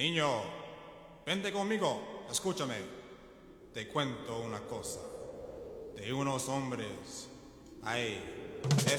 Niño, vente conmigo, escúchame. Te cuento una cosa. De unos hombres, ay,